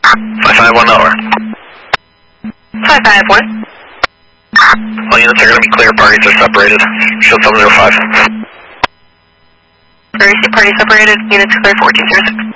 551 over. 551. All units are going to be clear, parties are separated. Show 705. Party separated, units clear 1406.